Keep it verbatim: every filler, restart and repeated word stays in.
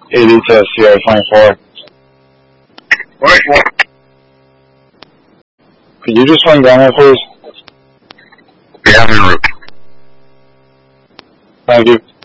eighty to Sierra twenty-four. twenty-four. Could you just run down there, please? Yeah, I'm en route. Thank you.